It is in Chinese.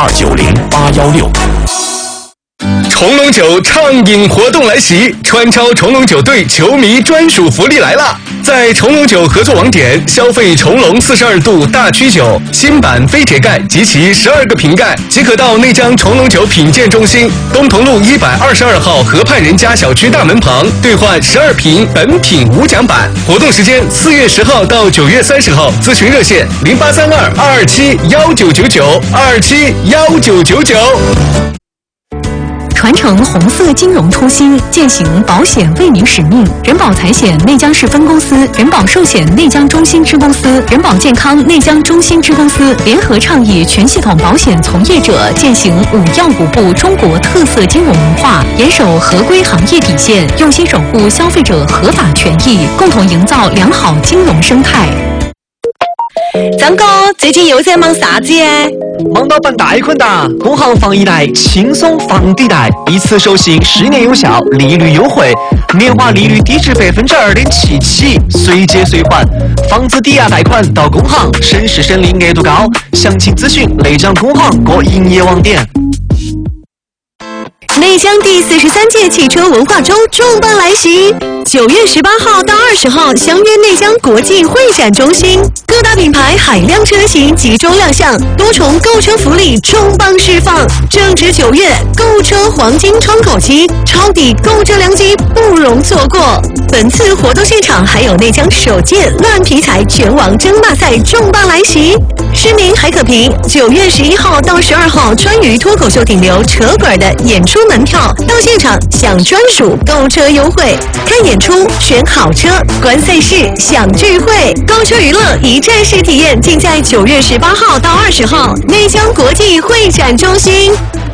0290816816。 重龙酒畅饮活动来袭，川超重龙酒队球迷专属福利来了！在重龙酒合作网点消费重龙42度大曲酒新版飞铁盖及其12个瓶盖，即可到内江重龙酒品鉴中心东同路122号河畔人家小区大门旁兑换12瓶本品无奖版。活动时间4月10号到9月30号，咨询热线0832271999，2271999。 传承红色金融初心，践行保险为民使命。人保财险内江市分公司、人保寿险内江中心支公司、人保健康内江中心支公司联合倡议全系统保险从业者践行5要5不中国特色金融文化，严守合规行业底线，用心守护消费者合法权益，共同营造良好金融生态。 张哥，最近又在忙啥子耶？ 忙到办贷款哒！工行放一贷轻松房抵贷，一次授信10年有效，利率优惠，年化利率低至2.7%起，随借随还，房子抵押贷款到工行，省时省力，额度高。详情咨询内江工行各营业网点。 内江第43届汽车文化周重磅来袭！9月18号到20号，相约内江国际会展中心，各大品牌海量车型集中亮相，多重购车福利重磅释放。正值9月，购车黄金窗口期，抄底购车良机不容错过。本次活动现场还有内江首届乱皮财拳王争霸赛重磅来袭，市民还可凭9月11号到12号川渝脱口秀顶流扯滚的演出门票到现场享专属购车优惠，看演出选好车，观赛事享聚会，购车娱乐一站式体验，尽在9月18号到20号内江国际会展中心。